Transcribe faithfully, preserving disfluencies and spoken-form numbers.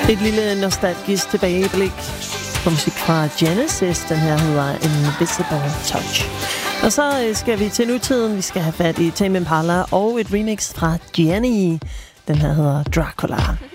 Et lille nostalgisk tilbageblik på musik fra Genesis. Den her hedder Invisible Touch. Og så skal vi til nutiden. Vi skal have fat i Tame Impala og et remix fra Gianni. Den her hedder Dracula.